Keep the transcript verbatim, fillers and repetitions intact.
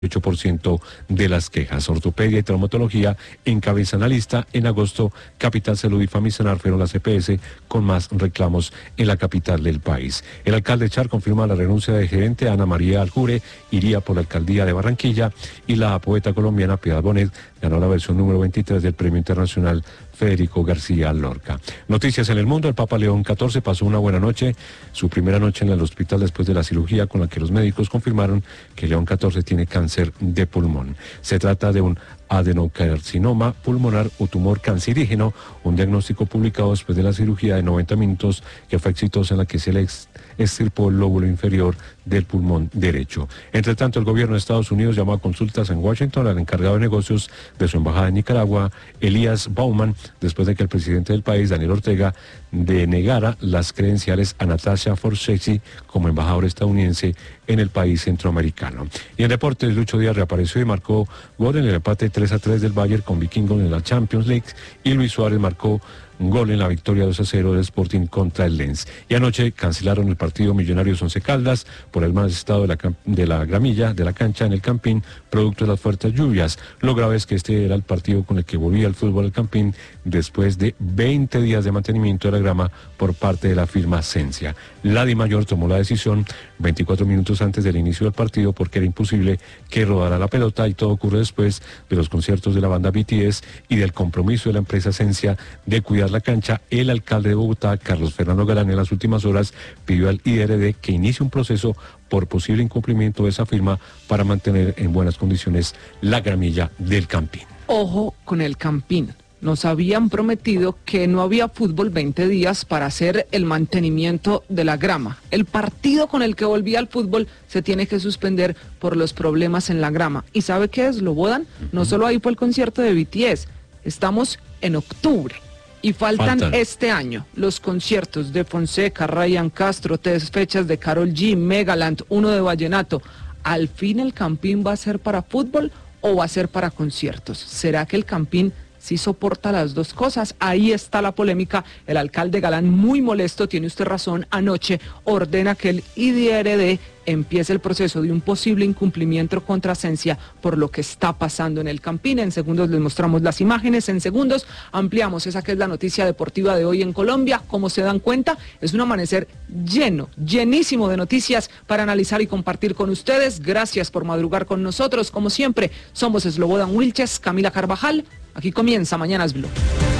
ocho por ciento de las quejas. Ortopedia y traumatología encabezan la lista. En agosto, Capital Salud y Famisanar fueron las E P S con más reclamos en la capital del país. El alcalde Char confirma la renuncia de gerente. Ana María Aljure iría por la alcaldía de Barranquilla y la poeta colombiana Piedad Bonet ganó la versión número veintitrés del Premio Internacional Federico García Lorca. Noticias en el mundo. El Papa León catorce pasó una buena noche, su primera noche en el hospital después de la cirugía con la que los médicos confirmaron que León catorce tiene cáncer de pulmón. Se trata de un adenocarcinoma pulmonar o tumor cancerígeno, un diagnóstico publicado después de la cirugía de noventa minutos que fue exitosa en la que se le extirpó el lóbulo inferior del pulmón derecho. Entre tanto, el gobierno de Estados Unidos llamó a consultas en Washington al encargado de negocios de su embajada en Nicaragua, Elías Bauman, después de que el presidente del país, Daniel Ortega, denegara las credenciales a Natasha Forshesi como embajador estadounidense en el país centroamericano. Y en deportes, Lucho Díaz reapareció y marcó gol en el empate tres a tres del Bayern con Vikingos en la Champions League, y Luis Suárez marcó un gol en la victoria dos a cero del Sporting contra el Lens. Y anoche cancelaron el partido Millonarios Once Caldas por el mal estado de la, de la gramilla de la cancha en el Campín, producto de las fuertes lluvias. Lo grave es que este era el partido con el que volvía el fútbol al Campín después de veinte días de mantenimiento de la grama por parte de la firma Sensia. La Dimayor tomó la decisión veinticuatro minutos antes del inicio del partido porque era imposible que rodara la pelota, y todo ocurre después de los conciertos de la banda B T S y del compromiso de la empresa Sensia de cuidar la cancha. El alcalde de Bogotá, Carlos Fernando Galán, en las últimas horas pidió al I R D que inicie un proceso por posible incumplimiento de esa firma para mantener en buenas condiciones la gramilla del Campín. Ojo con el Campín. Nos habían prometido que no había fútbol veinte días para hacer el mantenimiento de la grama. El partido con el que volvía al fútbol se tiene que suspender por los problemas en la grama. ¿Y sabe qué es? ¿Lo bodan? Uh-huh. No solo ahí fue el concierto de B T S. Estamos en octubre. Y faltan, faltan este año los conciertos de Fonseca, Ryan Castro, tres fechas de Karol G, Megaland, uno de Vallenato. ¿Al fin el Campín va a ser para fútbol o va a ser para conciertos? ¿Será que el Campín sí soporta las dos cosas? Ahí está la polémica. El alcalde Galán, muy molesto, tiene usted razón, anoche ordena que el I R D empiece el proceso de un posible incumplimiento contra Sensia por lo que está pasando en el Campín. En segundos les mostramos las imágenes, en segundos ampliamos esa que es la noticia deportiva de hoy en Colombia. Como se dan cuenta, es un amanecer lleno, llenísimo de noticias para analizar y compartir con ustedes. Gracias por madrugar con nosotros. Como siempre, somos Slobodan Wilches, Camila Carvajal. Aquí comienza Mañanas Blue.